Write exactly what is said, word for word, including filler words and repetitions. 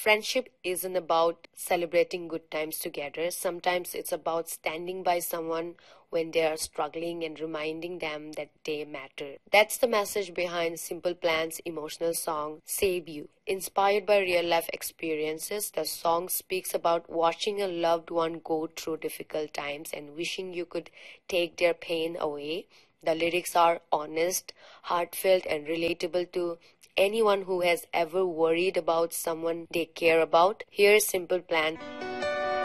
Friendship isn't about celebrating good times together. Sometimes it's about standing by someone when they are struggling and reminding them that they matter. That's the message behind Simple Plan's emotional song, Save You. Inspired by real life experiences, the song speaks about watching a loved one go through difficult times and wishing you could take their pain away. The lyrics are honest, heartfelt, and relatable to anyone who has ever worried about someone they care about. Here's Simple Plan.